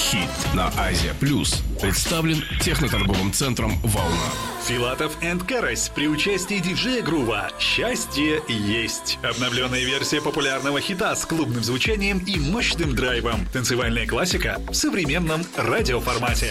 Хит на Азия Плюс представлен техноторговым центром «Волна». Филатов энд Карась при участии диджея Грува «Счастье есть». Обновленная версия популярного хита с клубным звучанием и мощным драйвом. Танцевальная классика в современном радиоформате.